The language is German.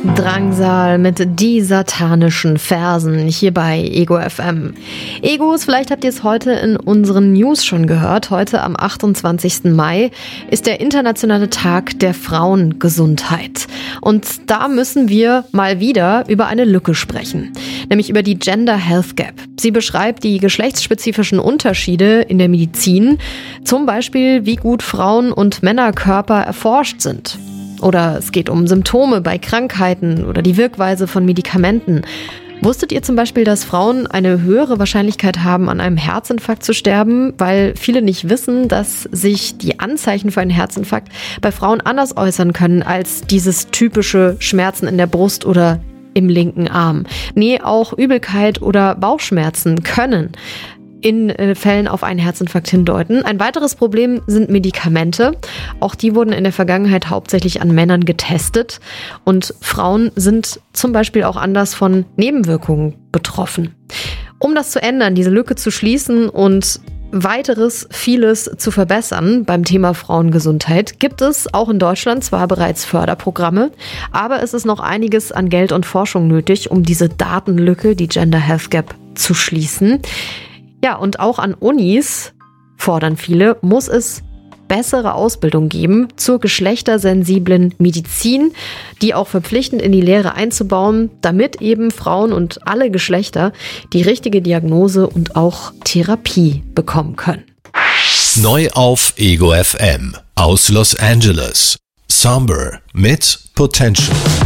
Drangsal mit die satanischen Versen hier bei Ego FM. Egos, vielleicht habt ihr es heute in unseren News schon gehört. Heute am 28. Mai ist der internationale Tag der Frauengesundheit. Und da müssen wir mal wieder über eine Lücke sprechen, nämlich über die Gender Health Gap. Sie beschreibt die geschlechtsspezifischen Unterschiede in der Medizin, zum Beispiel wie gut Frauen- und Männerkörper erforscht sind. Oder es geht um Symptome bei Krankheiten oder die Wirkweise von Medikamenten. Wusstet ihr zum Beispiel, dass Frauen eine höhere Wahrscheinlichkeit haben, an einem Herzinfarkt zu sterben, weil viele nicht wissen, dass sich die Anzeichen für einen Herzinfarkt bei Frauen anders äußern können als dieses typische Schmerzen in der Brust oder im linken Arm. Nee, auch Übelkeit oder Bauchschmerzen können in Fällen auf einen Herzinfarkt hindeuten. Ein weiteres Problem sind Medikamente. Auch die wurden in der Vergangenheit hauptsächlich an Männern getestet. Und Frauen sind zum Beispiel auch anders von Nebenwirkungen betroffen. Um das zu ändern, diese Lücke zu schließen und weiteres vieles zu verbessern beim Thema Frauengesundheit, gibt es auch in Deutschland zwar bereits Förderprogramme, aber es ist noch einiges an Geld und Forschung nötig, um diese Datenlücke, die Gender Health Gap, zu schließen. Ja, und auch an Unis, fordern viele, muss es bessere Ausbildung geben zur geschlechtersensiblen Medizin, die auch verpflichtend in die Lehre einzubauen, damit eben Frauen und alle Geschlechter die richtige Diagnose und auch Therapie bekommen können. Neu auf Ego FM aus Los Angeles. Somber mit Potential.